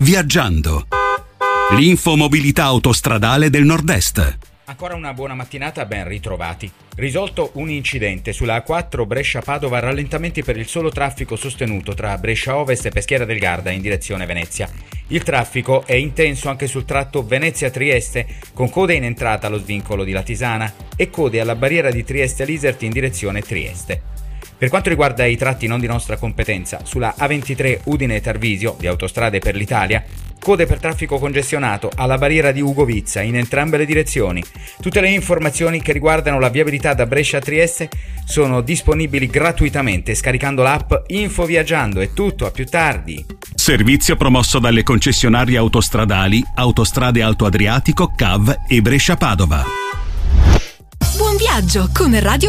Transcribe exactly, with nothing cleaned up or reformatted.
Viaggiando. L'infomobilità autostradale del Nord-Est. Ancora una buona mattinata, ben ritrovati. Risolto un incidente sulla A quattro Brescia-Padova, rallentamenti per il solo traffico sostenuto tra Brescia Ovest e Peschiera del Garda in direzione Venezia. Il traffico è intenso anche sul tratto Venezia-Trieste, con code in entrata allo svincolo di Latisana e code alla barriera di Trieste-Lisert in direzione Trieste. Per quanto riguarda i tratti non di nostra competenza, sulla A ventitré Udine-Tarvisio di Autostrade per l'Italia, code per traffico congestionato alla barriera di Ugovizza in entrambe le direzioni. Tutte le informazioni che riguardano la viabilità da Brescia a Trieste sono disponibili gratuitamente scaricando l'app Info Viaggiando. È tutto, a più tardi. Servizio promosso dalle concessionarie autostradali Autostrade Alto Adriatico, C A V e Brescia Padova. Buon viaggio con Radio